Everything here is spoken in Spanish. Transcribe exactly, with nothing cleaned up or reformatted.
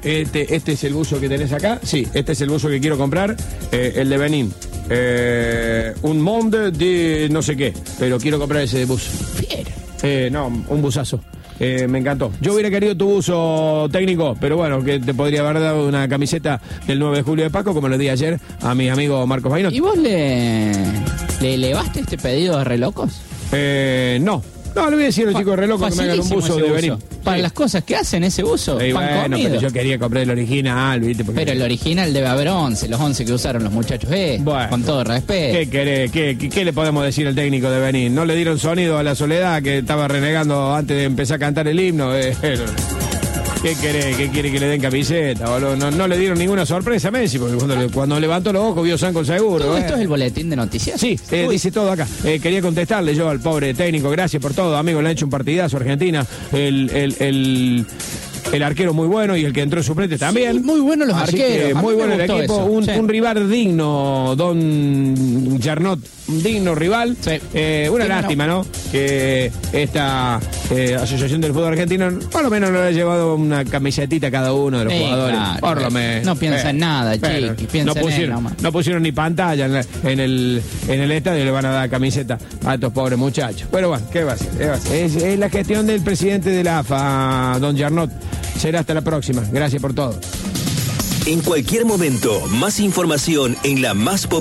Este, este es el buzo que tenés acá. Sí, este es el buzo que quiero comprar. Eh, el de Benín. Eh, un monde de no sé qué. Pero quiero comprar ese buzo. Fiera. Eh, no, un buzazo. Eh, me encantó. Yo hubiera querido tu buzo técnico, pero bueno, que te podría haber dado una camiseta del nueve de julio de Paco, como le di ayer a mi amigo Marcos Bainot. ¿Y vos le, le elevaste este pedido de Relocos? Eh, no. No, le voy a decir al chico de Reloj que me hagan un buzo de Benín. Para sí. Las cosas que hacen ese buzo, sí, pan bueno, comido. pero yo quería comprar el original, ¿viste? Porque... Pero el original debe haber once, los once que usaron los muchachos, eh, bueno, con todo respeto. ¿Qué querés? ¿Qué, qué, ¿Qué le podemos decir al técnico de Benín? ¿No le dieron sonido a la Soledad que estaba renegando antes de empezar a cantar el himno? Eh, ¿Qué querés? ¿Qué quiere que le den camiseta, boludo? No, no le dieron ninguna sorpresa a Messi, porque cuando, cuando levantó los ojos vio San con seguro. ¿Todo eh. esto es el boletín de noticias? Sí, eh, dice todo acá. Eh, quería contestarle yo al pobre técnico, gracias por todo, amigo, le han hecho un partidazo a Argentina. El, el, el, el arquero muy bueno y el que entró en suplente también. Sí, muy buenos los Así arqueros. Muy bueno el equipo, un, sí. un rival digno, Don Jarnot, un digno rival. Sí. Eh, una sí, lástima, ¿no? Que esta eh, Asociación del Fútbol Argentino, por lo menos no le ha llevado una camisetita a cada uno de los sí, jugadores. Claro, por lo menos. No piensa eh, en nada, chiqui, piensa no pusieron, en él, no pusieron ni pantalla en, la, en, el, en el estadio y le van a dar camiseta a estos pobres muchachos. Pero bueno, ¿qué va a hacer? ¿Qué va a hacer? Es, es la gestión del presidente de la A F A, Don Jarnot. Será hasta la próxima. Gracias por todo. En cualquier momento, más información en la más popular.